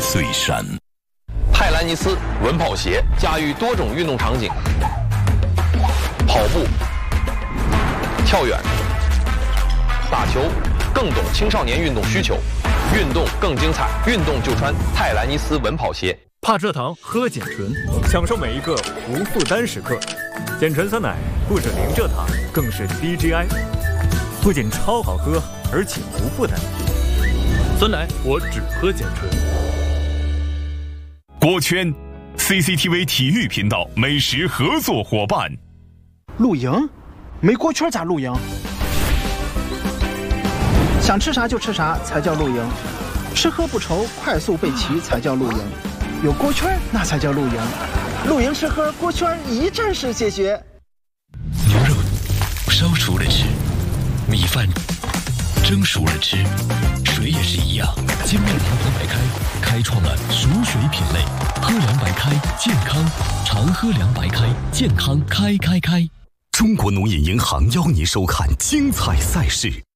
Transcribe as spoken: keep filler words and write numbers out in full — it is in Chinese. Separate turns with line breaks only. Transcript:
岁山。
泰兰尼斯稳跑鞋驾驭多种运动场景，跑步、跳远、打球，更懂青少年运动需求，运动更精彩，运动就穿泰兰尼斯稳跑鞋。
怕蔗糖，喝碱醇，享受每一个无负担时刻。碱醇酸奶不止零蔗糖，更是低 G I， 不仅超好喝，而且无负担。酸奶我只喝碱醇。
锅圈 ，C C T V 体育频道美食合作伙伴。
露营？没锅圈咋露营？想吃啥就吃啥才叫露营，吃喝不愁，快速备齐才叫露营。有锅圈那才叫露营，露营吃喝锅圈一站式解决。
牛肉烧熟了吃，米饭蒸熟了吃，水也是一样。精酿堂堂白开，开创了熟水品类，喝凉白开，健康，常喝凉白开，健康开开开。
中国农业银行邀您收看精彩赛事。